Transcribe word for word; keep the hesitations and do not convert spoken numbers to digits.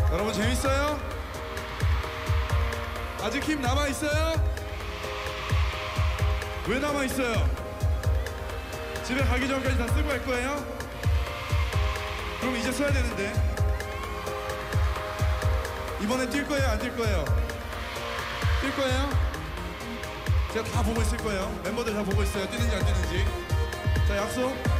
여러분 재밌어요? 아직 힘 남아있어요? 왜 남아있어요? 집에 가기 전까지 다 쓰고 갈 거예요? 그럼 이제 써야 되는데. 이번에 뛸 거예요? 안 뛸 거예요? 뛸 거예요? 제가 다 보고 있을 거예요. 멤버들 다 보고 있어요. 뛰는지 안 뛰는지. 자, 약속.